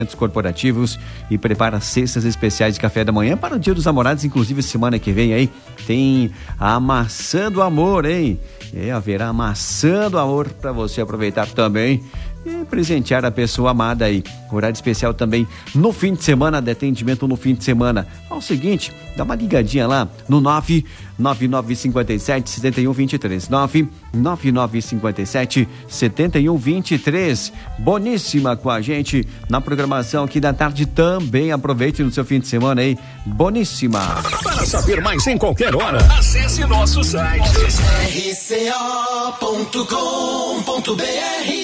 corporativos e prepara cestas especiais de café da manhã para o Dia dos Namorados. Inclusive semana que vem aí tem a maçã do amor, hein? Haverá a maçã do amor para você aproveitar também e presentear a pessoa amada aí. Horário especial também no fim de semana, de atendimento no fim de semana. É o seguinte, dá uma ligadinha lá no 99957-7123. 99957-7123. Boníssima com a gente na programação aqui da tarde também. Aproveite no seu fim de semana aí. Boníssima. Para saber mais em qualquer hora, acesse nosso site rco.com.br.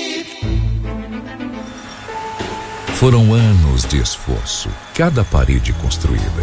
Foram anos de esforço, cada parede construída,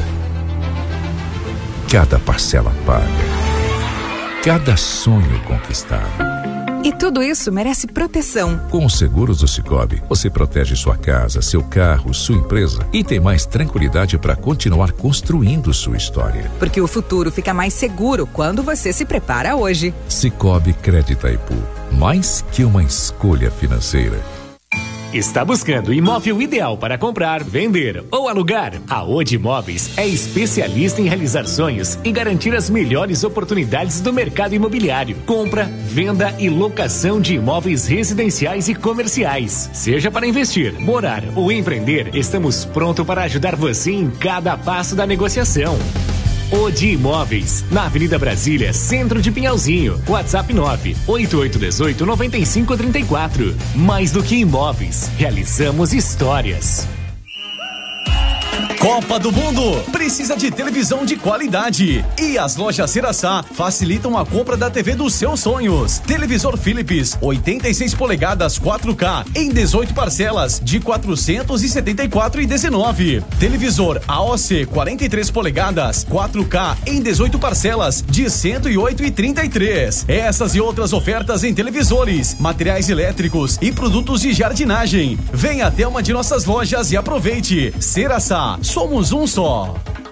cada parcela paga, cada sonho conquistado. E tudo isso merece proteção. Com os seguros do Sicoob, você protege sua casa, seu carro, sua empresa e tem mais tranquilidade para continuar construindo sua história. Porque o futuro fica mais seguro quando você se prepara hoje. Sicoob Crédito Itaipu, mais que uma escolha financeira. Está buscando o imóvel ideal para comprar, vender ou alugar? A Odi Imóveis é especialista em realizar sonhos e garantir as melhores oportunidades do mercado imobiliário. Compra, venda e locação de imóveis residenciais e comerciais. Seja para investir, morar ou empreender, estamos prontos para ajudar você em cada passo da negociação. Odi Imóveis, na Avenida Brasília, centro de Pinhalzinho. WhatsApp 988189534. Mais do que imóveis, realizamos histórias. Copa do Mundo precisa de televisão de qualidade e as lojas Ceraçá facilitam a compra da TV dos seus sonhos. Televisor Philips 86 polegadas 4K em 18 parcelas de R$ 474,19. Televisor AOC 43 polegadas 4K em 18 parcelas de R$ 108,33. Essas e outras ofertas em televisores, materiais elétricos e produtos de jardinagem. Venha até uma de nossas lojas e aproveite. Ceraçá, somos um só.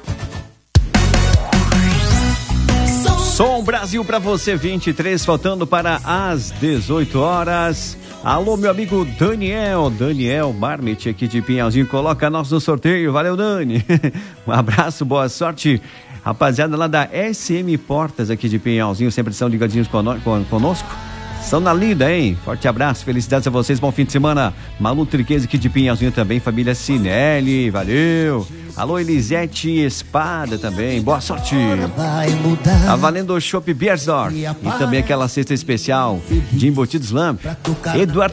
Som Brasil pra você, 23, faltando para as 18 horas. Alô, meu amigo Daniel Marmite aqui de Pinhalzinho, coloca nós no sorteio. Valeu, Dani. Um abraço, boa sorte. Rapaziada lá da SM Portas aqui de Pinhalzinho, sempre são ligadinhos conosco. São na lida, hein? Forte abraço, felicidades a vocês, bom fim de semana. Malu Triqueza aqui de Pinhalzinho também, família Sinelli, valeu. Alô, Elisete Espada também, boa sorte. Tá valendo o Chopp Biersdorf e também aquela cesta especial de embutidos Lamp. Eduardo